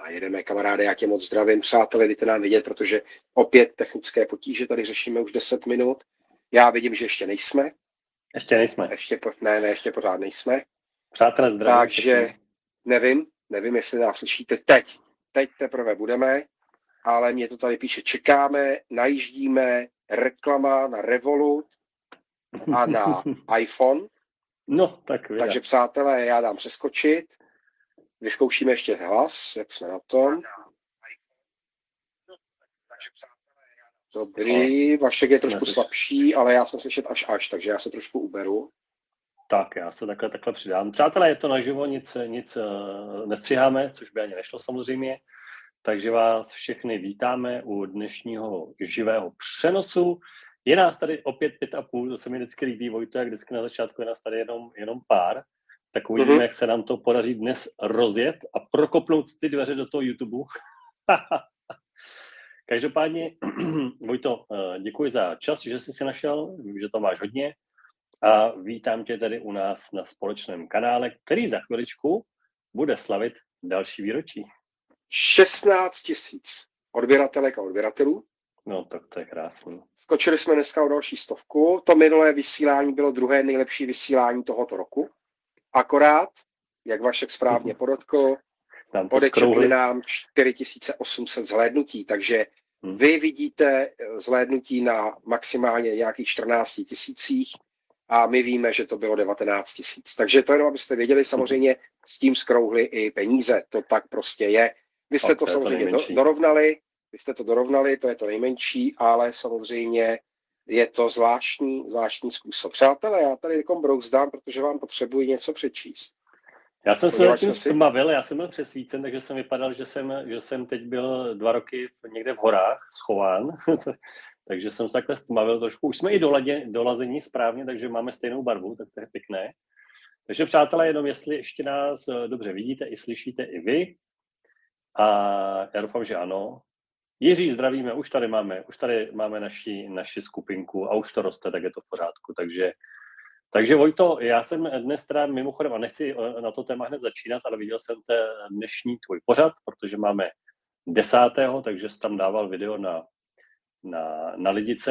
jedeme, kamaráde, já tě moc zdravím, přátelé, jdete nám vidět, protože opět technické potíže tady řešíme už 10 minut. Já vidím, že ještě nejsme. Ještě nejsme. Ještě pořád nejsme. Přátelé, zdravím. Takže nevím, jestli nás slyšíte teď. Teď teprve budeme, ale mě to tady píše, čekáme, najíždíme, reklama na Revolut a na iPhone. No, tak vida. Takže přátelé, já dám přeskočit. Vyzkoušíme ještě hlas, jak jsme na tom. Dobrý, Vašek je trošku slabší, ale já jsem slyšet až, takže já se trošku uberu. Tak, já se takhle přidám. Přátelé, je to naživo, nic nestřiháme, což by ani nešlo samozřejmě. Takže vás všechny vítáme u dnešního živého přenosu. Je nás tady opět 5,5, to se mi vždycky líbí, Vojto, jak vždycky na začátku je nás tady jenom pár. Tak uvidíme, jak se nám to podaří dnes rozjet a prokopnout ty dveře do toho YouTube. Každopádně, Vojto, děkuji za čas, že jsi si našel, vím, že to máš hodně. A vítám tě tady u nás na společném kanále, který za chviličku bude slavit další výročí. 16 000 odběratelek a odběratelů. No, tak to je krásný. Skočili jsme dneska o další 100. To minulé vysílání bylo druhé nejlepší vysílání tohoto roku. Akorát, jak Vašek správně podotkl, odečetli nám 4800 zhlédnutí, takže vy vidíte zhlédnutí na maximálně nějakých 14 000 a my víme, že to bylo 19 000. Takže to jenom, abyste věděli, samozřejmě s tím skrouhli i peníze. To tak prostě je. Vy jste to samozřejmě dorovnali, to je to nejmenší, ale samozřejmě je to zvláštní způsob. Přátelé, já tady brouzdám, protože vám potřebuji něco přečíst. Já jsem se zatím stmavil, já jsem byl přesvícen, takže jsem vypadal, že jsem teď byl 2 roky někde v horách schován, takže jsem se takhle stmavil trošku. Už jsme i dolazení správně, takže máme stejnou barvu, tak to je pěkné. Takže přátelé, jenom jestli ještě nás dobře vidíte i slyšíte i vy, a já doufám, že ano. Jiří, zdravíme, už tady máme naši skupinku a už to roste, tak je to v pořádku. Takže Vojto, já jsem dnes teda mimochodem, a nechci na to téma hned začínat, ale viděl jsem dnešní tvůj pořad, protože máme 10., takže jsi tam dával video na Lidice.